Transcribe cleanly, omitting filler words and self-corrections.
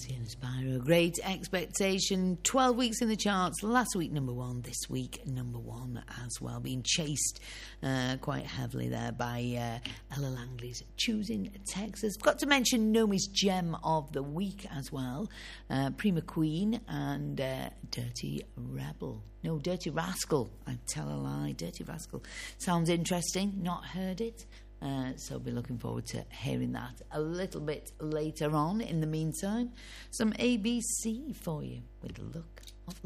Inspiro, Great Expectation, 12 weeks in the charts, last week number one, this week number one as well, being chased quite heavily there by Ella Langley's Choosing Texas. Got to mention Nomi's Gem of the Week as well, Prima Queen and Dirty Rebel. No, Dirty Rascal, I tell a lie, Dirty Rascal. Sounds interesting, not heard it. So I'll be looking forward to hearing that a little bit later on. In the meantime, some ABC for you with the look of